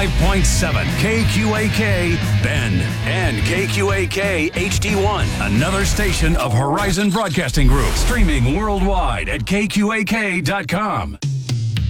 KQAK Bend and KQAK HD1, another station of Horizon Broadcasting Group, streaming worldwide at KQAK.com.